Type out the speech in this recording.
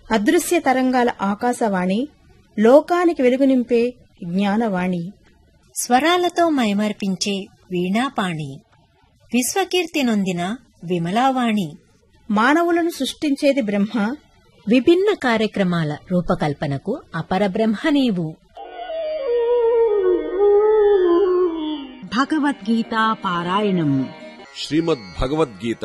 అదృశ్య తరంగాల ఆకాశవాణి, లోకానికి వెలుగు నింపే జ్ఞానవాణి, స్వరాలతో మైమర్పించే వీణాపాణి, విశ్వకీర్తి నొందిన విమలావాణి. మానవులను సృష్టించేది బ్రహ్మ, విభిన్న కార్యక్రమాల రూపకల్పనకు అపరబ్రహ్మ నీవు. భగవద్గీతా పారాయణం. శ్రీమద్భగవద్గీత